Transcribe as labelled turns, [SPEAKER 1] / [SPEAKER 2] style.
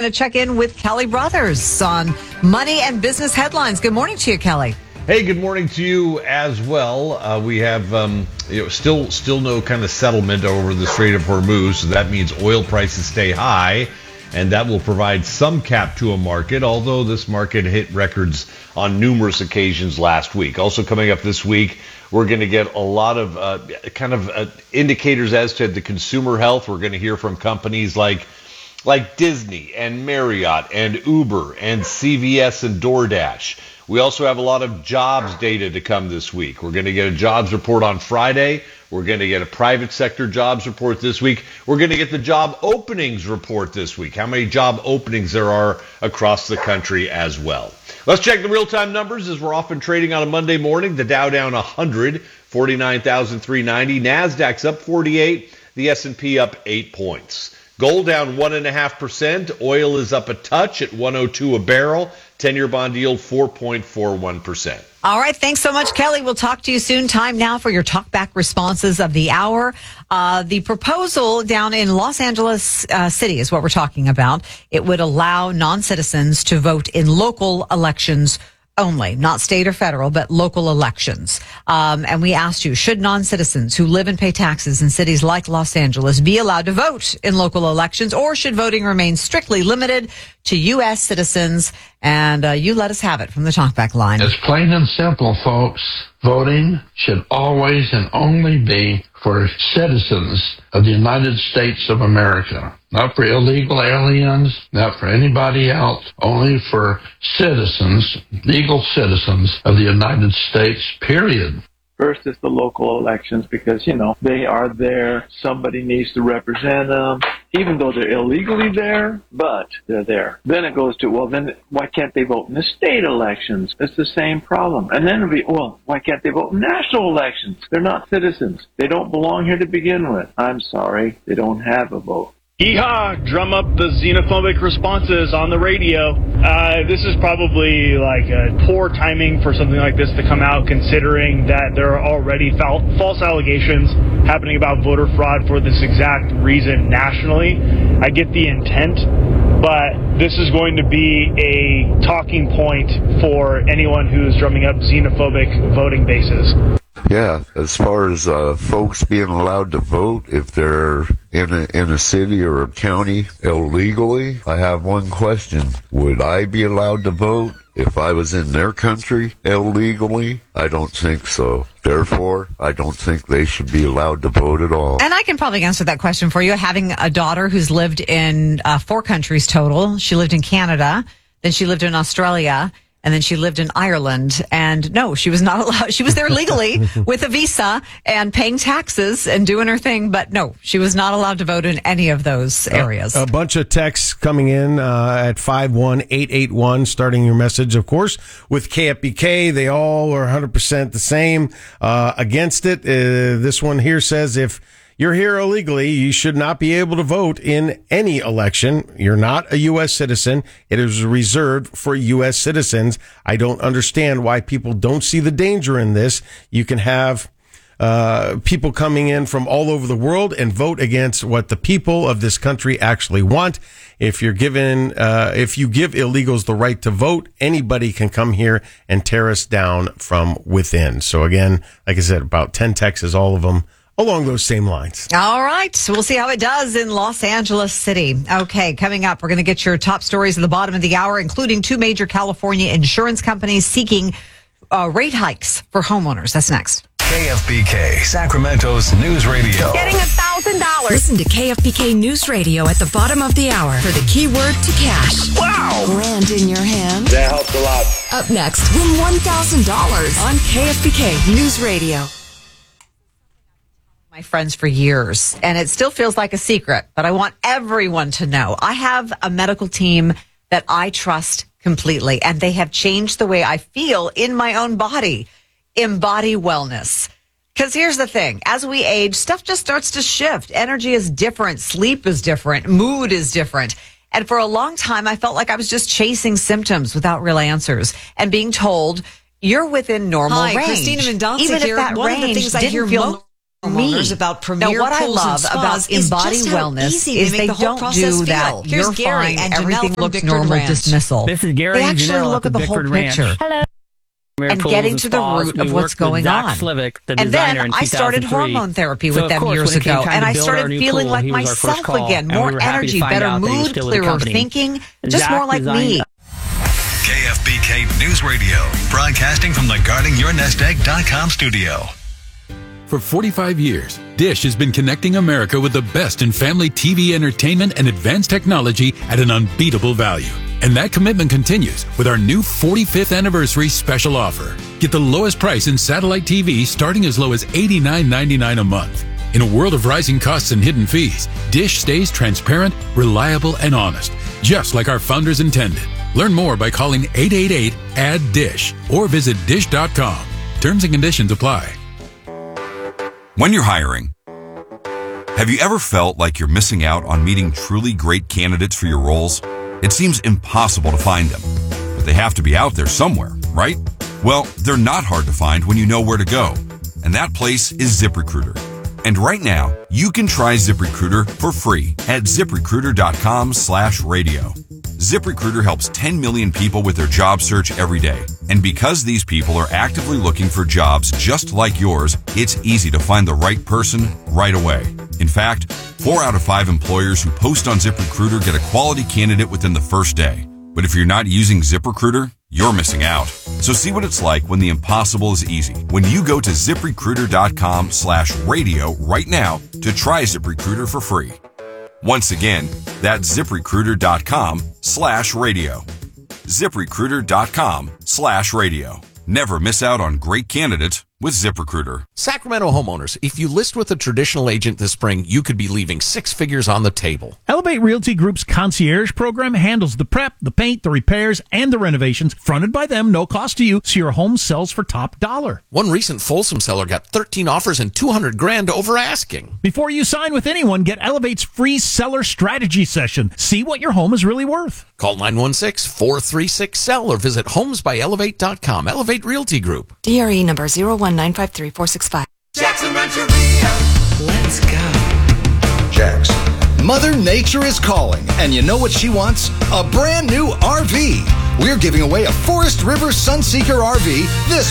[SPEAKER 1] to check in with Kelly Brothers on money and business headlines. Good morning to you, Kelly.
[SPEAKER 2] Hey, good morning to you as well. We have still no kind of settlement over the Strait of Hormuz, so that means oil prices stay high, and that will provide some cap to a market, although this market hit records on numerous occasions last week. Also coming up this week, we're going to get a lot of indicators as to the consumer health. We're going to hear from companies like Disney and Marriott and Uber and CVS and DoorDash. We also have a lot of jobs data to come this week. We're going to get a jobs report on Friday. We're going to get a private sector jobs report this week. We're going to get the job openings report this week, how many job openings there are across the country as well. Let's check the real-time numbers as we're often trading on a Monday morning. The Dow down 100, 49,390. NASDAQ's up 48. The S&P up 8 points. Gold down 1.5%. Oil is up a touch at $102 a barrel. 10-year bond yield 4.41%.
[SPEAKER 1] All right. Thanks so much, Kelly. We'll talk to you soon. Time now for your talkback responses of the hour. The proposal down in Los Angeles City is what we're talking about. It would allow non-citizens to vote in local elections only, not state or federal, but local elections. And we asked you, should non-citizens who live and pay taxes in cities like Los Angeles be allowed to vote in local elections, or should voting remain strictly limited to U.S. citizens? And you let us have it from the talkback line.
[SPEAKER 3] It's plain and simple, folks. Voting should always and only be for citizens of the United States of America. Not for illegal aliens, not for anybody else, only for citizens, legal citizens of the United States, period.
[SPEAKER 4] First is the local elections because, they are there. Somebody needs to represent them, even though they're illegally there, but they're there. Then it goes to, then why can't they vote in the state elections? It's the same problem. And then it'll be, why can't they vote in national elections? They're not citizens. They don't belong here to begin with. I'm sorry, they don't have a vote.
[SPEAKER 5] Yeehaw! Drum up the xenophobic responses on the radio. This is probably like a poor timing for something like this to come out, considering that there are already false allegations happening about voter fraud for this exact reason nationally. I get the intent, but this is going to be a talking point for anyone who's drumming up xenophobic voting bases.
[SPEAKER 6] Yeah, as far as folks being allowed to vote if they're in a city or a county illegally, I have one question. Would I be allowed to vote if I was in their country illegally? I don't think so. Therefore, I don't think they should be allowed to vote at all.
[SPEAKER 1] And I can probably answer that question for you. Having a daughter who's lived in 4 countries total. She lived in Canada, then she lived in Australia, and then she lived in Ireland. And no, she was not allowed. She was there legally with a visa and paying taxes and doing her thing. But no, she was not allowed to vote in any of those areas.
[SPEAKER 7] A bunch of texts coming in at 51881, starting your message, of course, with KFBK. They all are 100% the same against it. This one here says, if you're here illegally, you should not be able to vote in any election. You're not a U.S. citizen. It is reserved for U.S. citizens. I don't understand why people don't see the danger in this. You can have people coming in from all over the world and vote against what the people of this country actually want. If you give illegals the right to vote, anybody can come here and tear us down from within. So again, like I said, about 10 texts, all of them along those same lines.
[SPEAKER 1] All right. So we'll see how it does in Los Angeles City. Okay. Coming up, we're going to get your top stories at the bottom of the hour, including 2 major California insurance companies seeking rate hikes for homeowners. That's next.
[SPEAKER 8] KFBK, Sacramento's news radio.
[SPEAKER 9] Getting $1,000.
[SPEAKER 10] Listen to KFBK News Radio at the bottom of the hour for the keyword to cash.
[SPEAKER 9] Wow.
[SPEAKER 10] Grand in your hand.
[SPEAKER 4] That helps a lot.
[SPEAKER 10] Up next, win $1,000 on KFBK News Radio.
[SPEAKER 1] My friends for years, and it still feels like a secret, but I want everyone to know. I have a medical team that I trust completely, and they have changed the way I feel in my own body. Embody Wellness. Because here's the thing. As we age, stuff just starts to shift. Energy is different. Sleep is different. Mood is different. And for a long time, I felt like I was just chasing symptoms without real answers and being told, you're within normal range.
[SPEAKER 10] Christina Mendonça
[SPEAKER 1] Even
[SPEAKER 10] here.
[SPEAKER 1] if that
[SPEAKER 10] One of the
[SPEAKER 1] range
[SPEAKER 10] things I
[SPEAKER 1] didn't
[SPEAKER 10] hear
[SPEAKER 1] feel homeowners about Premier what I love about Embody Wellness is they don't do that. You're fine, everything looks normal dismissal.
[SPEAKER 9] This is Gary.
[SPEAKER 1] They actually look at the whole picture.
[SPEAKER 9] Hello.
[SPEAKER 1] And getting to the root of what's going on. And then I started hormone therapy with them years ago, and I started feeling like myself again. More energy, better mood, clearer thinking, just more like me.
[SPEAKER 8] KFBK News Radio, broadcasting from the GuardingYourNestEgg.com studio.
[SPEAKER 11] For 45 years, Dish has been connecting America with the best in family TV entertainment and advanced technology at an unbeatable value. And that commitment continues with our new 45th anniversary special offer. Get the lowest price in satellite TV starting as low as $89.99 a month. In a world of rising costs and hidden fees, Dish stays transparent, reliable, and honest, just like our founders intended. Learn more by calling 888-ADD-DISH or visit dish.com. Terms and conditions apply.
[SPEAKER 12] When you're hiring, have you ever felt like you're missing out on meeting truly great candidates for your roles? It seems impossible to find them, but they have to be out there somewhere, right? Well, they're not hard to find when you know where to go, and that place is ZipRecruiter. And right now, you can try ZipRecruiter for free at ZipRecruiter.com/radio. ZipRecruiter helps 10 million people with their job search every day. And because these people are actively looking for jobs just like yours, it's easy to find the right person right away. In fact, 4 out of 5 employers who post on ZipRecruiter get a quality candidate within the first day. But if you're not using ZipRecruiter, you're missing out. So see what it's like when the impossible is easy. When you go to ZipRecruiter.com/radio right now to try ZipRecruiter for free. Once again, that's ZipRecruiter.com/radio. ZipRecruiter.com/radio. Never miss out on great candidates with ZipRecruiter.
[SPEAKER 13] Sacramento homeowners, if you list with a traditional agent this spring, you could be leaving 6 figures on the table.
[SPEAKER 14] Elevate Realty Group's concierge program handles the prep, the paint, the repairs, and the renovations fronted by them, no cost to you, so your home sells for top dollar.
[SPEAKER 13] One recent Folsom seller got 13 offers and $200,000 over asking.
[SPEAKER 14] Before you sign with anyone, get Elevate's free seller strategy session. See what your home is really worth.
[SPEAKER 13] Call 916-436-SELL or visit homesbyelevate.com. Elevate Realty Group.
[SPEAKER 10] DRE number 01953-465.
[SPEAKER 15] Jackson Rancheria.
[SPEAKER 10] Let's go.
[SPEAKER 15] Jackson. Mother Nature is calling, and you know what she wants? A brand new RV. We're giving away a Forest River Sunseeker RV this